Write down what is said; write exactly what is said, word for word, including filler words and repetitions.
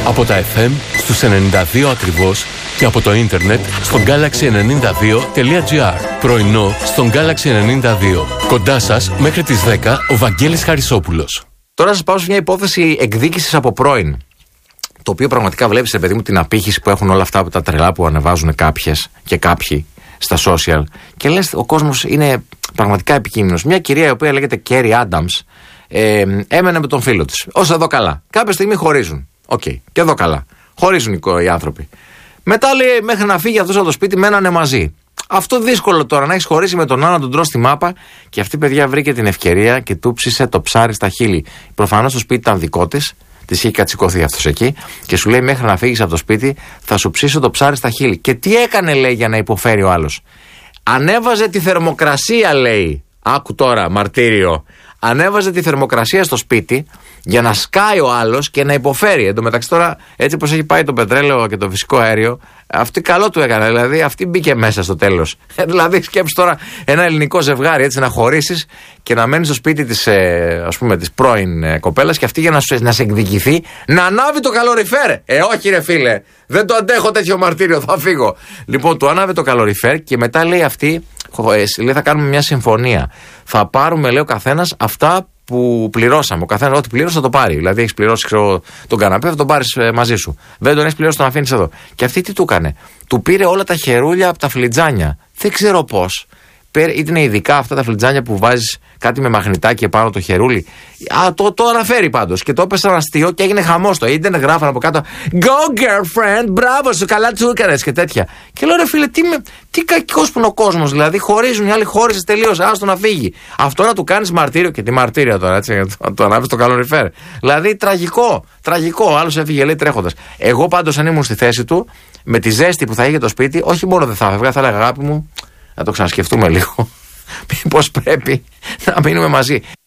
Από τα εφ εμ στους ενενήντα δύο ακριβώς και από το ίντερνετ στο γκάλαξι ενενήντα δύο τελεία τζι άρ. Πρωινό στον Γκάλαξι ενενήντα δύο. Κοντά σας μέχρι τις δέκα ο Βαγγέλης Χαρισόπουλος. Τώρα σας πάω σε μια υπόθεση εκδίκησης από πρώην. Το οποίο πραγματικά βλέπεις, παιδί μου, την απήχηση που έχουν όλα αυτά από τα τρελά που ανεβάζουν κάποιες και κάποιοι στα social. Και λες, ο κόσμος είναι πραγματικά επικίνδυνος. Μια κυρία η οποία λέγεται Κέρι Άνταμς ε, έμενε με τον φίλο της. Ως εδώ καλά. Κάποια στιγμή χωρίζουν. Οκ. Okay. Και εδώ καλά. Χωρίζουν οι άνθρωποι. Μετά λέει, μέχρι να φύγει αυτός από το σπίτι, μένανε μαζί. Αυτό δύσκολο τώρα, να έχεις χωρίσει με τον άλλο, να τον τρως στη μάπα. Και αυτή, παιδιά, βρήκε την ευκαιρία και του ψήσε το ψάρι στα χείλη. Προφανώς το σπίτι ήταν δικό της. Της είχε κατσικωθεί αυτός εκεί και σου λέει: μέχρι να φύγεις από το σπίτι, θα σου ψήσω το ψάρι στα χείλη. Και τι έκανε, λέει, για να υποφέρει ο άλλος? Ανέβαζε τη θερμοκρασία, λέει. Άκου τώρα, μαρτύριο. Ανέβαζε τη θερμοκρασία στο σπίτι για να σκάει ο άλλος και να υποφέρει. Εν τω μεταξύ, τώρα, έτσι πως έχει πάει το πετρέλαιο και το φυσικό αέριο, αυτή καλό του έκανε. Δηλαδή, αυτή μπήκε μέσα στο τέλος. Δηλαδή, σκέψου τώρα ένα ελληνικό ζευγάρι, έτσι, να χωρίσεις και να μένει στο σπίτι της, ε, ας πούμε, της πρώην ε, κοπέλας και αυτή για να, σου, να σε εκδικηθεί να ανάβει το καλοριφέρ. Ε, όχι, ρε φίλε, δεν το αντέχω τέτοιο μαρτύριο, θα φύγω. Λοιπόν, του ανάβει το καλοριφέρ και μετά λέει αυτή, λέει, θα κάνουμε μια συμφωνία. Θα πάρουμε, λέει, ο καθένας αυτά που πληρώσαμε. Ο καθένας, ό,τι πλήρωσε, θα το πάρει. Δηλαδή, έχεις πληρώσει, ξέρω, τον καναπέ, θα τον πάρεις ε, μαζί σου. Δεν τον έχεις πληρώσει, τον αφήνεις εδώ. Και αυτή τι του έκανε? Του πήρε όλα τα χερούλια από τα φλιτζάνια. Δεν ξέρω πώς. Ήταν ειδικά αυτά τα φλιτζάνια που βάζεις κάτι με μαγνητάκι επάνω το χερούλι. Α, το, το αναφέρει πάντως. Και το έπεσε ένα αστείο και έγινε χαμός το ίντερνετ. Γράφαν από κάτω: Go girlfriend, μπράβο σου, καλά του έκανες και τέτοια. Και λέω, ρε φίλε, τι, τι κακός που είναι ο κόσμος. Δηλαδή, χωρίζουν οι άλλοι, χώρισες τελείως. Άστο να φύγει. Αυτό να του κάνεις μαρτύριο. Και τι μαρτύριο τώρα, έτσι, το, το ανάβεις το καλοριφέρ. Δηλαδή, τραγικό. Τραγικό. Ο άλλος έφυγε, λέει, τρέχοντας. Εγώ πάντως, αν ήμουν στη θέση του, με τη ζέστη που θα είχε το σπίτι, όχι μόνο δεν θα έφευγα, θα έλεγα, αγάπη μου, να το ξανασκεφτούμε λίγο. Μήπως πρέπει να μείνουμε μαζί.